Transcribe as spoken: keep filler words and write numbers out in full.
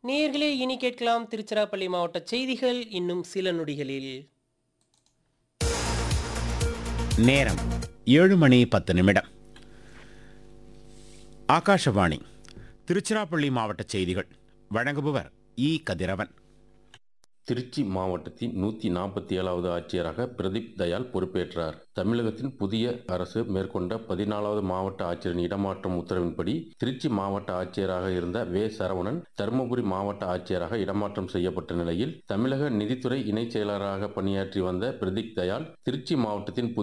நேயர்களே இனி கேட்கலாம் திருச்சிராப்பள்ளி மாவட்ட செய்திகள் இன்னும் சில நொடிகளில். நேரம் ஏழு மணி பத்து நிமிடம். ஆகாஷவாணி திருச்சிராப்பள்ளி மாவட்ட செய்திகள் வழங்குபவர் இ கதிரவன். திருச்சி மாவட்டத்தின் நூற்றி நாற்பத்தி ஏழாவது ஆட்சியராக பிரதீப் தயாள் பொறுப்பேற்றார். தமிழகத்தின் புதிய அரசு மேற்கொண்ட பதினாலாவது மாவட்ட ஆட்சியரின் இடமாற்றம் உத்தரவின்படி திருச்சி மாவட்ட ஆட்சியராக இருந்த வே சரவணன் தருமபுரி மாவட்ட ஆட்சியராக இடமாற்றம் செய்யப்பட்ட நிலையில் தமிழக நிதித்துறை இணைச் செயலராக பணியாற்றி வந்த பிரதீப் தயாள் திருச்சி மாவட்டத்தின்